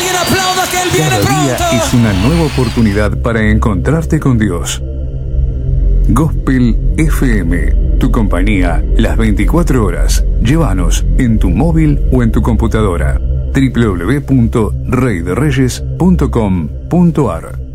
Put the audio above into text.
alguien aplauda que Él viene Cada día pronto. es una nueva oportunidad para encontrarte con Dios. Gospel FM, tu compañía las 24 horas. Llévanos en tu móvil o en tu computadora. www.reydereyes.com.ar